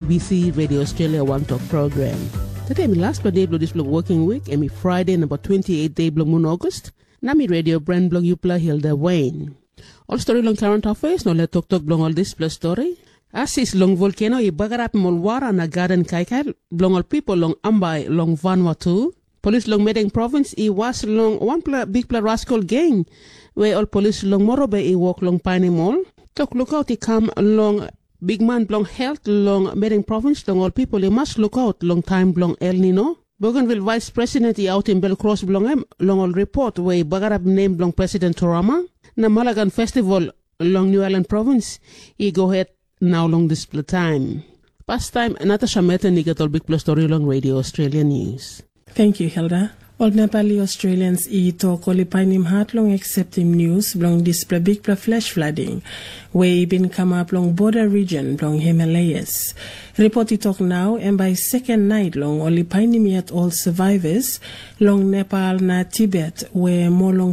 ABC Radio Australia One Talk program. Today, my last day of this working week, and my Friday, number 28 day of August. Nami radio brand blog Yupla Hilda Wayne. All story long current affairs, no let talk blong all this plus story. As is long volcano, I bagarap molwara na garden kaikar, blong all people long Ambai, long Vanuatu. Police long Medang province, I was long one big rascal gang, where all police long Morobe, I walk long Piney Mall. Talk look out, I come long big man long health, long Medang province, long all people, I must look out, long time long El Nino. Bougainville Vice President I out in Belcross long all report, where bagarap name long President Torama. Na Malagan Festival long New Island province, I go ahead now long display time. Past time, Natasha Meta Nigatol Big Plus Story long Radio Australia News. Thank you, Hilda. All Nepali Australians talk only painim heart long accepting news long display big flash flooding where been come up long border region long Himalayas. Report talk now and by second night long only painim yet all survivors long Nepal na Tibet where more long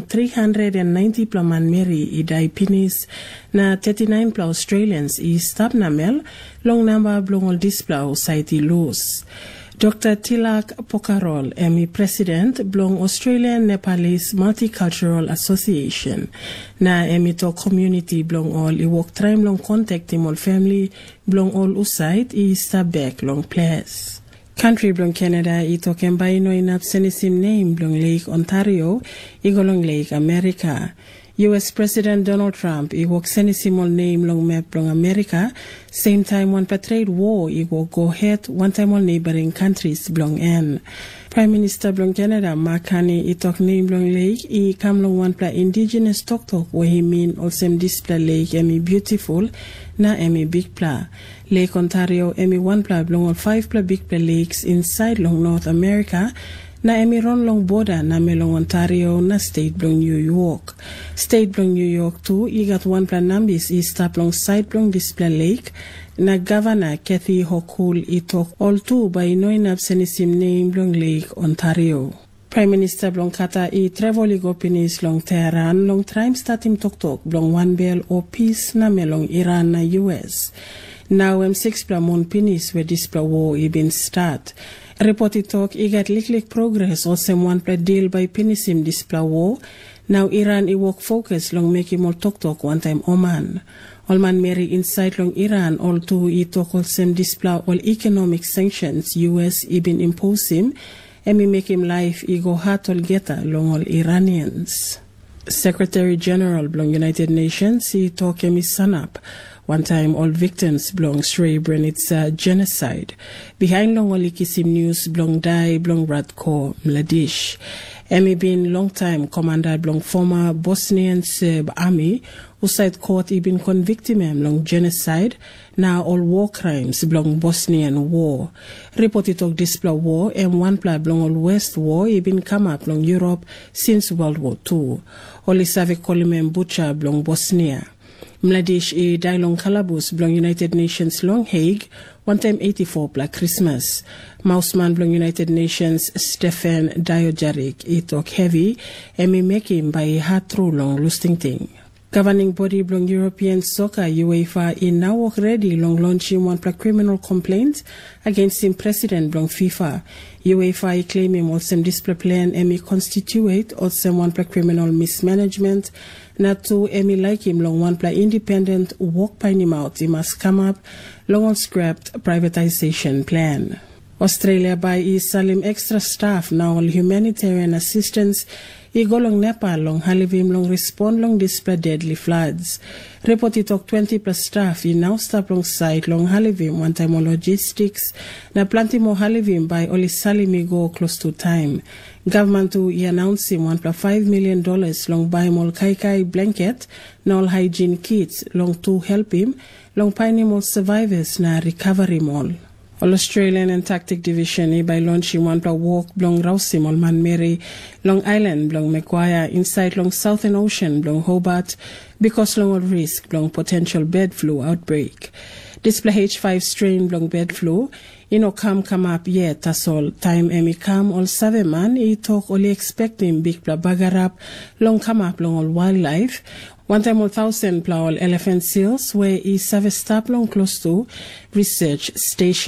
390 plaman Mary idai pinis na 39 pla Australians stab namel long number long all display society loose. Dr. Tilak Pokarol, ME President, Blong Australian Nepalese Multicultural Association. Na ME to community Blong all I walk time long contact him all family Blong all usite I stab back long place. Country Blong Canada I to kembay no inap senisim name Blong Lake Ontario, Igolong Lake America. US President Donald Trump I walk senisimol name long map long America, same time one trade war I walk go ahead one time all neighboring countries blong en. Prime Minister blong Canada Mark Carney I talk name long lake I come long one pla indigenous talk where he mean also display lake emi beautiful na emi big pla. Lake Ontario emi one pla blong all 5 pla big pla lakes inside long North America. Na emiron long border na melong Ontario na state blong New York. State blong New York too, I got one plan nambis I stop long side blong display lake. Na Governor Kathy Hochul I talk all two by noin absenisim name blong Lake Ontario. Prime Minister blong kata I travel I go pinis long Tehran long time starting talk blong one bell or peace na melong Iran na US. Now M6 pla mon pinis where display war I been start. Reported talk I got lick progress or some one play deal by pinisim display war. Now Iran I work focus long make him all talk one time Oman. All man Mary inside long Iran all two I talk all some display all economic sanctions US I been imposing and me make him life I go hard all geta long all Iranians. Secretary General blong United Nations I talk emi sanap. One time all victims belong Srebrenica genocide. Behind long all ikisim news belong die belong Ratko Mladic. Emi been long time commander belong former Bosnian Serb army who side court he been convicted him long genocide. Now all war crimes belong Bosnian war. Reported talk display war and one pla belong all West war he been come up long Europe since World War II. All is have Kolimen Butcher belong Bosnia. Mladic I die long Calabus belong United Nations long Hague, one time 84 Black Christmas. Mouseman belong United Nations Stefan Diojarik I talk heavy and me make him by a hard through long lusting thing. Governing body belong European Soccer UEFA I now work ready long launching one criminal complaint against him president belong FIFA. UEFA I claim him also display plan and me constitute also one criminal mismanagement. Not to emi like him long one pla independent walk by him out. He must come up long on scrapped privatization plan. Australia by Salim extra staff now all humanitarian assistance. I go long Nepal long Halivim long respond long display deadly floods. Report it talk 20 plus staff I now stop long site long Halivim one time on logistics. Na plenty more Halivim by only Salimi go close to time. Government to announce him $1.5 million long buy mall kai blanket na all hygiene kits long to help him long pine mall survivors na recovery mall. All Australian Antarctic Division by launching one walk long Rousim all man Mary Long Island long Macquarie inside long Southern Ocean long Hobart because long all risk long potential bird flu outbreak. Display H5 strain long bird flu come up yet that's all time emi come all 7 man talk only expecting big bagarap long come up long all wildlife. One time 1,000 plow elephant seals where is service stop long close to research station.